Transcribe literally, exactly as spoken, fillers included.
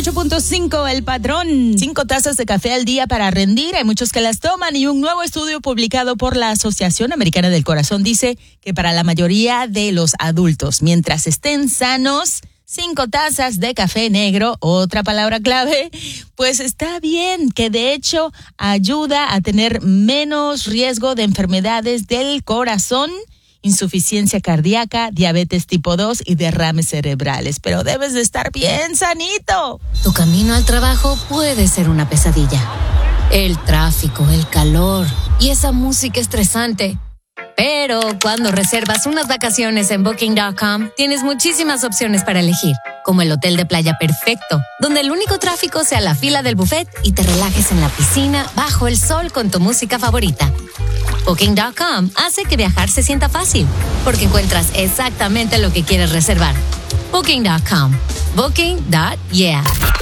ocho punto cinco, El Patrón. Cinco tazas de café al día para rendir. Hay muchos que las toman y un nuevo estudio publicado por la Asociación Americana del Corazón dice que para la mayoría de los adultos, mientras estén sanos, cinco tazas de café negro, otra palabra clave, pues está bien, que de hecho ayuda a tener menos riesgo de enfermedades del corazón, insuficiencia cardíaca, diabetes tipo dos y derrames cerebrales. Pero debes de estar bien sanito. Tu camino al trabajo puede ser una pesadilla. El tráfico, el calor y esa música estresante. Pero cuando reservas unas vacaciones en Booking punto com, tienes muchísimas opciones para elegir, como el hotel de playa perfecto, donde el único tráfico sea la fila del buffet y te relajes en la piscina bajo el sol con tu música favorita. Booking punto com hace que viajar se sienta fácil, porque encuentras exactamente lo que quieres reservar. Booking punto com. Booking. Yeah.